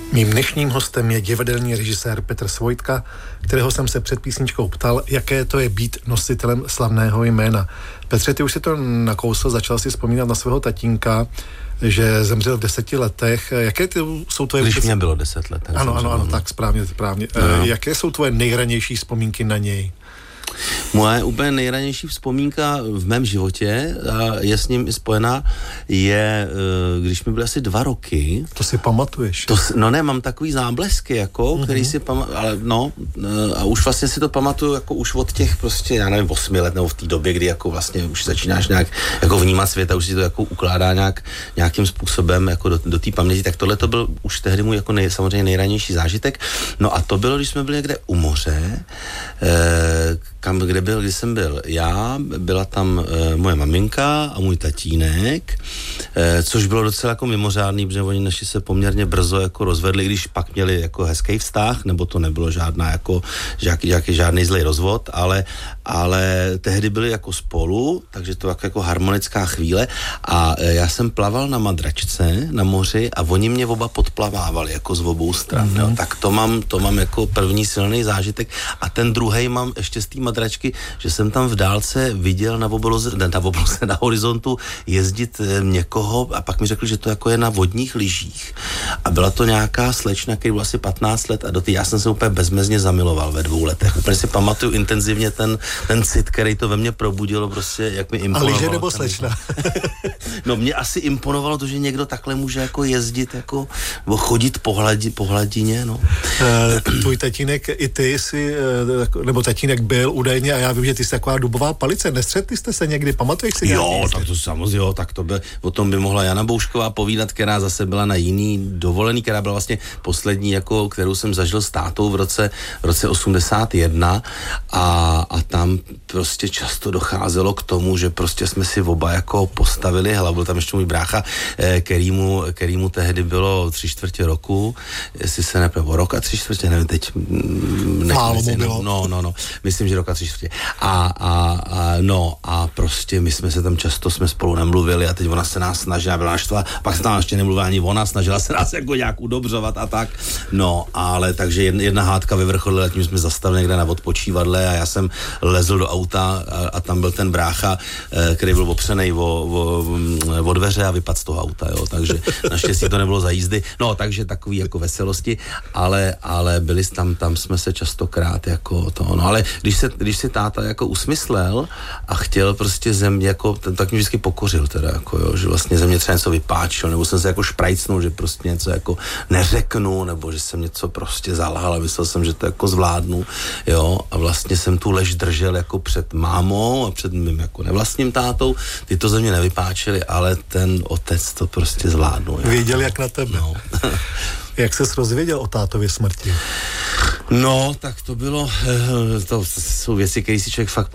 Mým dnešním hostem je divadelní režisér Petr Svojtka, kterého jsem se před písničkou ptal, jaké to je být nositelem slavného jména. Petře, ty už si to nakousl, začal si vzpomínat na svého tatínka, že zemřel v 10 letech. Jaké jsou tvoje... Když mě bylo 10 let. Ano, tak správně. No. Jaké jsou tvoje nejranější vzpomínky na něj? Moje úplně nejranější vzpomínka v mém životě, a je s ním i spojená, je, když mi byly asi 2 roky. To si pamatuješ? No ne, mám takový záblesky, jako, který si ale no, a už vlastně si to pamatuju, jako už od těch prostě, já nevím, 8 let, nebo v té době, kdy jako vlastně už začínáš nějak jako vnímat svět a už si to jako ukládá nějakým způsobem jako do té paměti, tak tohle to byl už tehdy můj jako samozřejmě nejranější zážitek. No a to bylo, když jsme byli někde u moře, kdy jsem byl já, byla tam moje maminka a můj tatínek, což bylo docela jako mimořádný, protože oni naši se poměrně brzo jako rozvedli, když pak měli jako hezký vztah, nebo to nebylo žádná jako žádný zlej rozvod, ale tehdy byli jako spolu, takže to jako harmonická chvíle a já jsem plaval na madračce na moři a oni mě oba podplavávali jako z obou stran, jo. Tak to mám jako první silný zážitek a ten druhej mám ještě z té madračky, že jsem tam v dálce viděl na horizontu jezdit někoho a pak mi řekli, že to jako je na vodních lyžích. A byla to nějaká slečna, který byl asi 15 let a já jsem se úplně bezmezně zamiloval ve 2 letech. Úplně si pamatuju intenzivně ten cit, který to ve mně probudilo, prostě jak mi imponovalo. A lyže nebo slečna? No mě asi imponovalo to, že někdo takhle může jako jezdit, jako, nebo chodit po hladině, no. Tvůj tatínek i ty si, nebo tatínek byl údajně, a já vím, že ty jsi taková dubová palice, nestřetli jste se někdy, pamatuješ si? Jo, tak to samozřejmě, tak to by, o tom by mohla Jana Boušková povídat, která zase byla na jiný dovolený, která byla vlastně poslední, jako, kterou jsem zažil s tátou v roce 81 a tam prostě často docházelo k tomu, že prostě jsme si oba jako postavili hlavu, byl tam ještě můj brácha, kterýmu tehdy bylo 3/4 roku, jestli se neplevu, rok a 3/4, nevím, teď málo mu bylo. No, myslím, že rok a 3/4. A prostě my jsme se tam často spolu nemluvili a teď ona se nás snažila, byla naštva, pak se tam ještě nemluvila ani ona, snažila se nás jako nějak udobřovat a tak. No, ale takže jedna hádka vyvrcholila, tím jsme zastavili někde na odpočívadle a já jsem lezl do auta a tam byl ten brácha, který byl opřenej o dveře a vypadl z toho auta, jo, takže naštěstí to nebylo za jízdy. No, takže takový jako veselosti, ale byli tam jsme se častokrát jako to, no, ale když si táta jako usmyslel a chtěl prostě země, jako, tak mě vždycky pokořil teda, jako jo, že vlastně země třeba něco vypáčil, nebo jsem se jako šprajcnul, že prostě něco jako neřeknu, nebo že jsem něco prostě zalhal a myslel jsem, že to jako zvládnu, jo, a vlastně jsem tu lež držel jako před mámou a před mým jako nevlastním tátou, ty to ze mě nevypáčili, ale ten otec to prostě zvládnul. Věděl jak na tebe. No. Jak ses rozvěděl o tátově smrti? No, tak to bylo, to jsou věci, které si člověk fakt